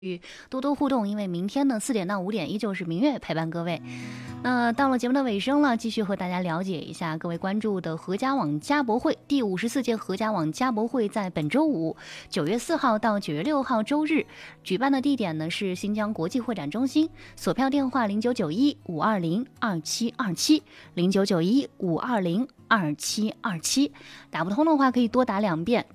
多多互动，因为明天呢4点到5点依旧是明月陪伴各位。那到了节目的尾声了，继续和大家了解一下各位关注的合家网家博会。第54届合家网家博会在本周五9月4号到9月6号周日举办的地点呢是新疆国际会展中心，索票电话0991-520-2727 0991-520-2727，打不通的话可以多打2遍